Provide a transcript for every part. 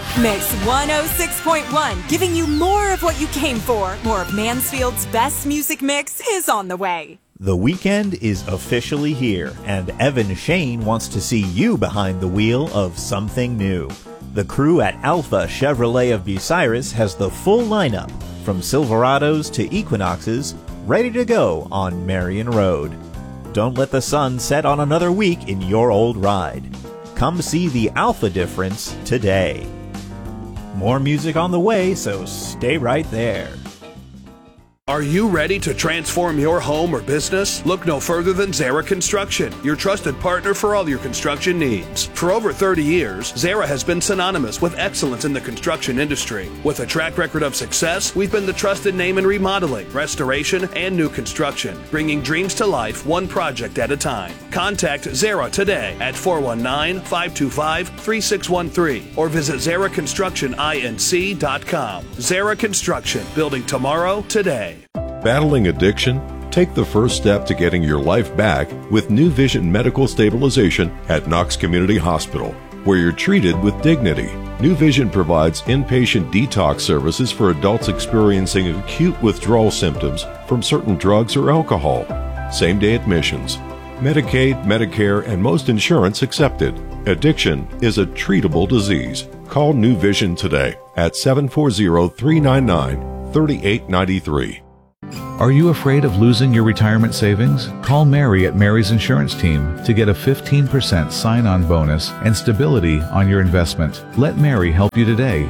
Mix 106.1, giving you more of what you came for. More of Mansfield's best music mix is on the way. The weekend is officially here, and Evan Shane wants to see you behind the wheel of something new. The crew at Alpha Chevrolet of Bucyrus has the full lineup, from Silverados to Equinoxes, ready to go on Marion Road. Don't let the sun set on another week in your old ride. Come see the Alpha difference today. More music on the way, so stay right there. Are you ready to transform your home or business? Look no further than Zara Construction, your trusted partner for all your construction needs. For over 30 years, Zara has been synonymous with excellence in the construction industry. With a track record of success, we've been the trusted name in remodeling, restoration, and new construction, bringing dreams to life one project at a time. Contact Zara today at 419-525-3613 or visit ZaraConstructionINC.com. Zara Construction, building tomorrow today. Battling addiction? Take the first step to getting your life back with New Vision Medical Stabilization at Knox Community Hospital, where you're treated with dignity. New Vision provides inpatient detox services for adults experiencing acute withdrawal symptoms from certain drugs or alcohol. Same-day admissions. Medicaid, Medicare, and most insurance accepted. Addiction is a treatable disease. Call New Vision today at 740-399-3893. Are you afraid of losing your retirement savings? Call Mary at Mary's Insurance Team to get a 15% sign-on bonus and stability on your investment. Let Mary help you today.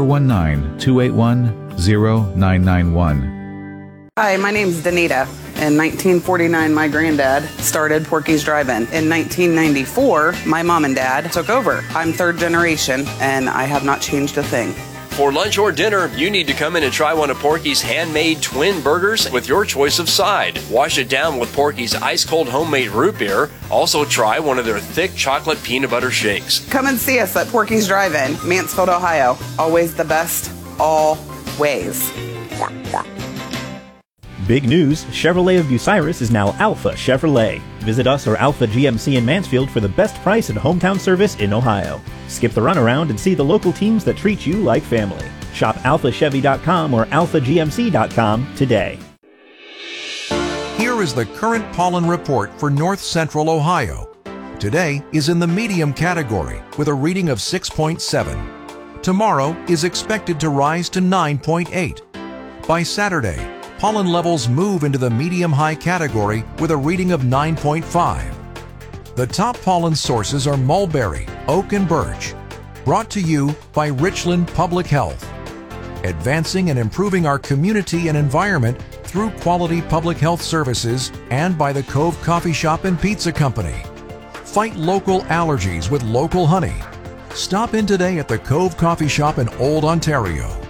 419-281-0991. Hi, my name's Danita. In 1949, my granddad started Porky's Drive-In. In 1994, my mom and dad took over. I'm third generation, and I have not changed a thing. For lunch or dinner, you need to come in and try one of Porky's handmade twin burgers with your choice of side. Wash it down with Porky's ice-cold homemade root beer. Also try one of their thick chocolate peanut butter shakes. Come and see us at Porky's Drive-In, Mansfield, Ohio. Always the best, always. Big news, Chevrolet of Bucyrus is now Alpha Chevrolet. Visit us or Alpha GMC in Mansfield for the best price and hometown service in Ohio. Skip the runaround and see the local teams that treat you like family. Shop alphachevy.com or alphagmc.com today. Here is the current pollen report for North Central Ohio. Today is in the medium category with a reading of 6.7. Tomorrow is expected to rise to 9.8. By Saturday, pollen levels move into the medium-high category with a reading of 9.5. The top pollen sources are mulberry, oak, and birch. Brought to you by Richland Public Health. Advancing and improving our community and environment through quality public health services and by the Cove Coffee Shop and Pizza Company. Fight local allergies with local honey. Stop in today at the Cove Coffee Shop in Old Ontario.